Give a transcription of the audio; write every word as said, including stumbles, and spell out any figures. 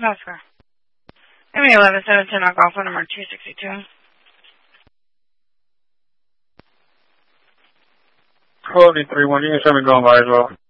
Oscar. Give me eleven seven ten, I'll go for number two sixty-two. Quality three one, you can show me going by as well.